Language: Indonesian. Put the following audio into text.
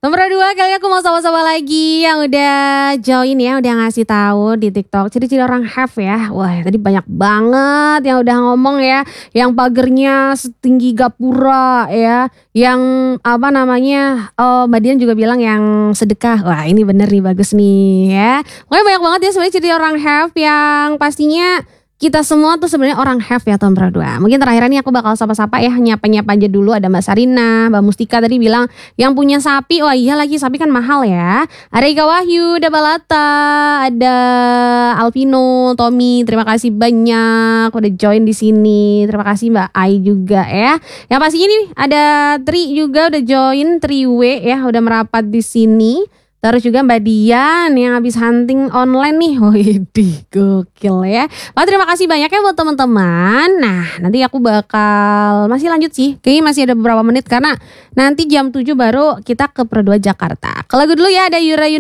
Nomor 2 kali aku mau sama-sama lagi yang udah join ya, udah ngasih tahu di TikTok ciri-ciri orang have ya. Wah, tadi banyak banget yang udah ngomong ya, yang pagernya setinggi gapura ya, yang apa namanya, Mbak Dian juga bilang yang sedekah. Wah, ini bener nih, bagus nih ya. Pokoknya banyak banget ya sebenarnya ciri orang have yang pastinya kita semua tuh sebenarnya orang have ya tahun 2. Mungkin terakhir ini aku bakal sapa-sapa ya, nyapa-nyapa aja dulu. Ada Mbak Sarina, Mbak Mustika tadi bilang yang punya sapi. Wah iya lagi, sapi kan mahal ya. Ada Ika Wahyu, ada Balata, ada Alvino, Tommy. Terima kasih banyak udah join di sini. Terima kasih Mbak Ai juga ya. Yang pastinya nih ada Tri juga udah join, Triwe ya, udah merapat di sini. Terus juga Mbak Dian yang habis hunting online nih. Widih, gokil ya. Wah, terima kasih banyak ya buat teman-teman. Nah, nanti aku bakal masih lanjut sih. Kayaknya masih ada beberapa menit karena nanti jam 7 baru kita ke Pro 2 Jakarta. Kalau gue dulu ya, ada Yura